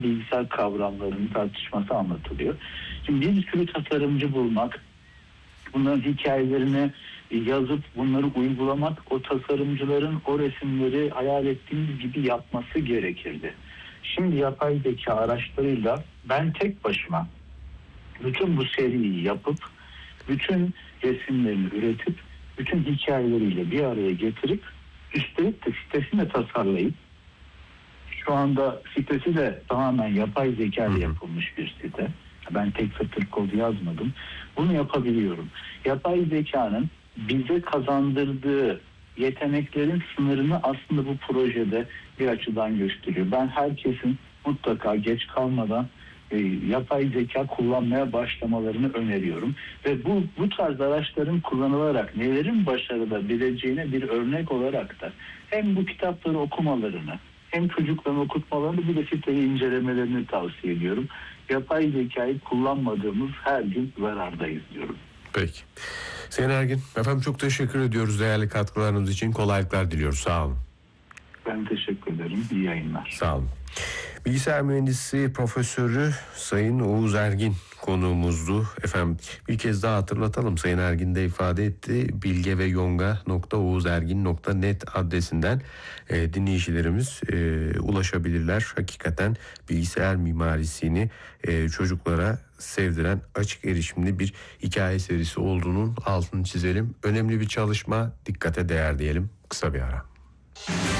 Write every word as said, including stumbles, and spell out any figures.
bilgisayar kavramlarının tartışması anlatılıyor. Şimdi bir sürü tasarımcı bulmak, bunların hikayelerini yazıp bunları uygulamak, o tasarımcıların o resimleri hayal ettiğimiz gibi yapması gerekirdi. Şimdi yapay zeka araçlarıyla ben tek başıma bütün bu seriyi yapıp, bütün resimlerini üretip, bütün hikayeleriyle bir araya getirip, üstelik de sitesini de tasarlayıp, şu anda sitesi de tamamen yapay zeka ile yapılmış bir site. Ben tek satır kod yazmadım. Bunu yapabiliyorum. Yapay zekanın bize kazandırdığı yeteneklerin sınırını aslında bu projede bir açıdan gösteriyor. Ben herkesin mutlaka geç kalmadan e, yapay zeka kullanmaya başlamalarını öneriyorum. Ve bu bu tarz araçların kullanılarak nelerin başarılabileceğine bir örnek olarak da hem bu kitapları okumalarını hem çocukların okutmalarını bir de siteyi incelemelerini tavsiye ediyorum. Yapay zekayı kullanmadığımız her gün zarardayız diyorum. Peki. Sayın Ergin, efendim çok teşekkür ediyoruz değerli katkılarınız için. Kolaylıklar diliyoruz. Sağ olun. Ben teşekkür ederim. İyi yayınlar. Sağ olun. Bilgisayar mühendisi profesörü Sayın Oğuz Ergin konuğumuzdu. Efendim bir kez daha hatırlatalım. Sayın Ergin de ifade etti. bilge ve yonga nokta oğuz ergin nokta net adresinden e, dinleyicilerimiz e, ulaşabilirler. Hakikaten bilgisayar mimarisini e, çocuklara sevdiren açık erişimli bir hikaye serisi olduğunun altını çizelim. Önemli bir çalışma, dikkate değer diyelim. Kısa bir ara.